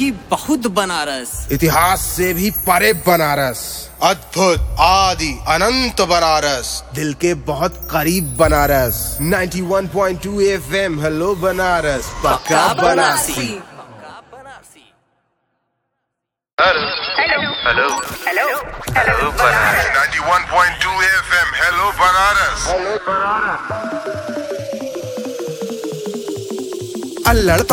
भी बहुत बनारस, इतिहास से भी परे बनारस, अद्भुत आदि अनंत बनारस, दिल के बहुत करीब बनारस। 91.2 FM हेलो बनारस, पक्का Banarasi. Hello hello hello hello Banaras. 91.2 FM hello Banaras. अल्लड़